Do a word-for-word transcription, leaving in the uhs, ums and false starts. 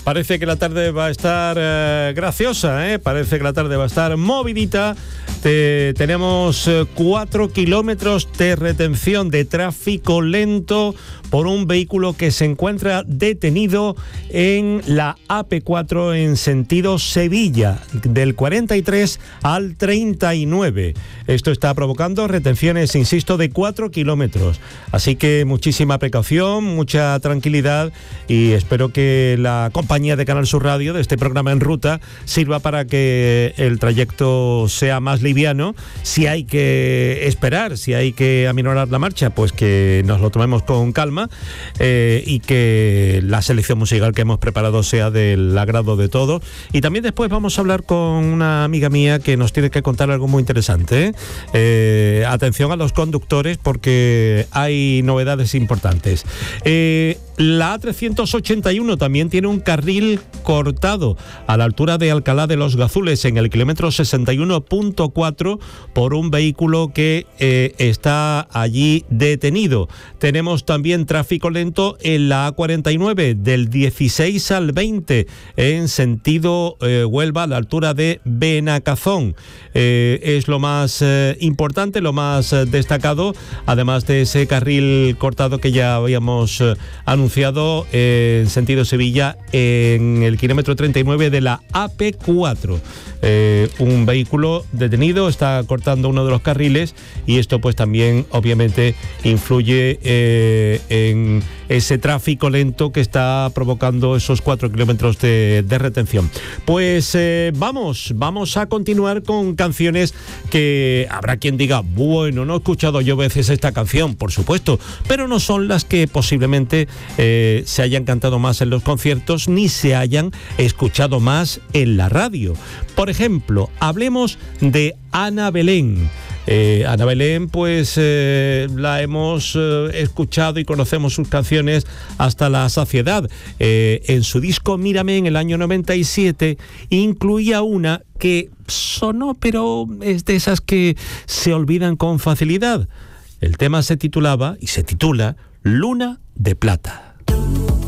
Parece que la tarde va a estar eh, graciosa, ¿eh? Parece que la tarde va a estar movidita. Te, tenemos eh, cuatro kilómetros de retención de tráfico lento por un vehículo que se encuentra detenido en la A P cuatro en sentido Sevilla, del cuarenta y tres al treinta y nueve. Esto está provocando retenciones, insisto, de cuatro kilómetros. Así que muchísima precaución, mucha tranquilidad, y espero que la compañía de Canal Sur Radio, de este programa En Ruta, sirva para que el trayecto sea más liviano. Si hay que esperar, si hay que aminorar la marcha, pues que nos lo tomemos con calma. Eh, y que la selección musical que hemos preparado sea del agrado de todos. Y también después vamos a hablar con una amiga mía que nos tiene que contar algo muy interesante, ¿eh? Eh, atención a los conductores, porque hay novedades importantes. Eh, la A trescientos ochenta y uno también tiene un carril cortado a la altura de Alcalá de los Gazules, en el kilómetro sesenta y uno punto cuatro, por un vehículo que eh, está allí detenido. Tenemos también tráfico lento en la A cuarenta y nueve, del dieciséis al veinte, en sentido eh, Huelva, a la altura de Benacazón. Eh, es lo más eh, importante, lo más eh, destacado, además de ese carril cortado que ya habíamos eh, anunciado eh, en sentido Sevilla, en el kilómetro treinta y nueve de la A P cuatro. Eh, un vehículo detenido está cortando uno de los carriles, y esto pues también obviamente influye eh, en ese tráfico lento que está provocando esos cuatro kilómetros de, de retención. Pues eh, vamos, vamos a continuar con canciones que habrá quien diga, bueno, no he escuchado yo veces esta canción, por supuesto, pero no son las que posiblemente eh, se hayan cantado más en los conciertos, ni se hayan escuchado más en la radio. Por ejemplo, hablemos de Ana Belén. Eh, Ana Belén, pues eh, la hemos eh, escuchado y conocemos sus canciones hasta la saciedad. Eh, en su disco Mírame, en el año noventa y siete, incluía una que sonó, pero es de esas que se olvidan con facilidad. El tema se titulaba, y se titula, Luna de Plata.